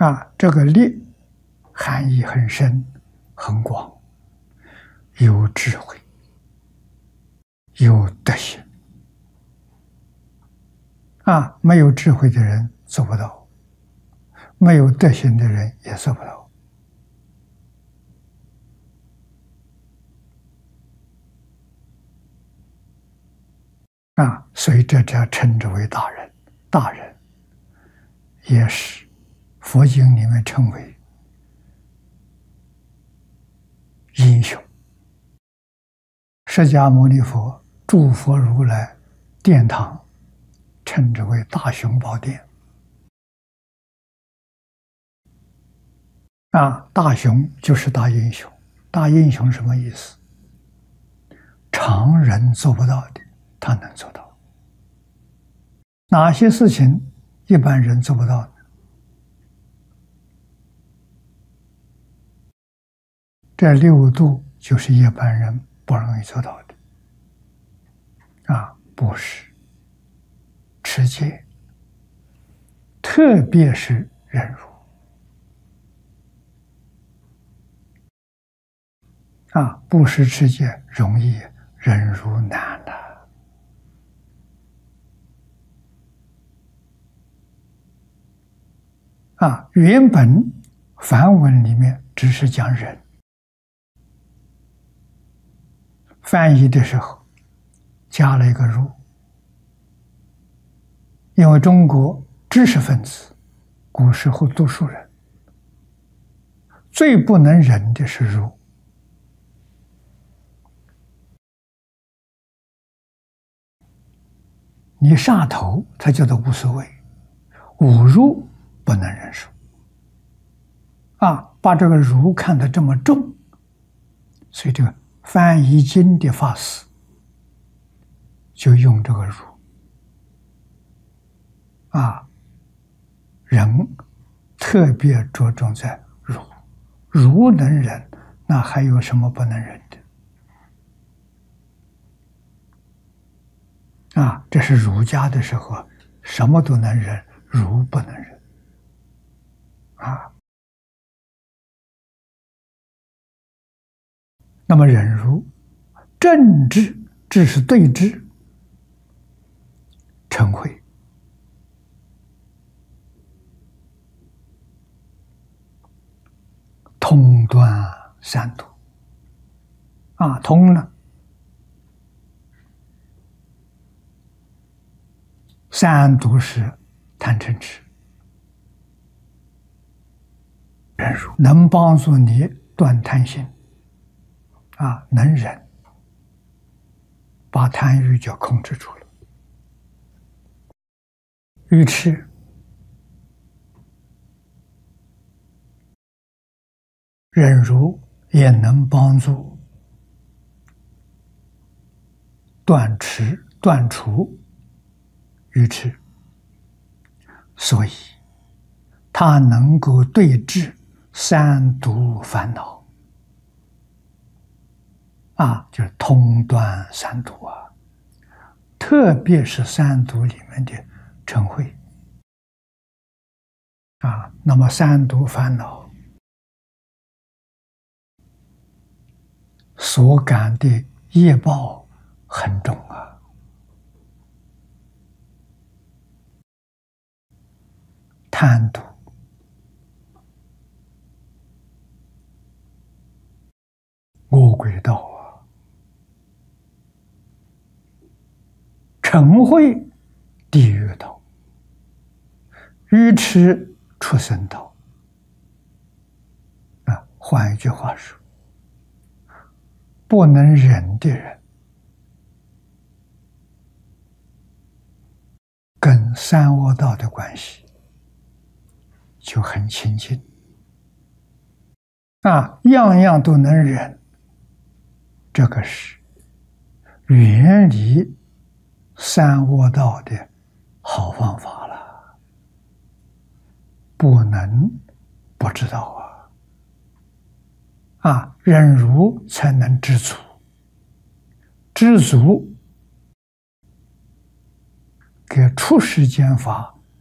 这个力含义很深很广，有智慧，有德行。没有智慧的人做不到，没有德行的人也做不到。所以这叫称之为大人。大人也是佛经里面称为英雄。释迦牟尼佛诸佛如来殿堂称之为大雄宝殿。大雄就是大英雄。大英雄什么意思？常人做不到的，他能做到。哪些事情一般人做不到呢？这六度就是一般人不容易做到的。布施、持戒，特别是忍辱。布施持戒容易，忍辱难了。原本梵文里面只是讲忍，翻译的时候加了一个辱，因为中国知识分子，古时候读书人最不能忍的是辱。你杀头他觉得无所谓，侮辱不能忍受。把这个辱看得这么重，所以这个翻译经的法师就用这个辱。人特别着重在辱，辱能忍，那还有什么不能忍的？这是儒家的时候，什么都能忍，儒不能忍。那么忍辱，正知，知是对知，嗔恚，通断三毒。通呢，三毒是贪嗔痴。忍辱能帮助你断贪心，能忍，把贪欲就控制住了。愚痴，忍辱也能帮助断除愚痴，所以它能够对治三毒烦恼。就是通断三毒特别是三毒里面的嗔恚。那么三毒烦恼所感的业报很重贪毒、恶鬼道嗔恚地狱道，愚痴畜生道。换一句话说，不能忍的人跟三恶道的关系就很亲近。样样都能忍，这个是远离三恶道的好方法了，不能不知道忍辱才能知足，知足给出世间法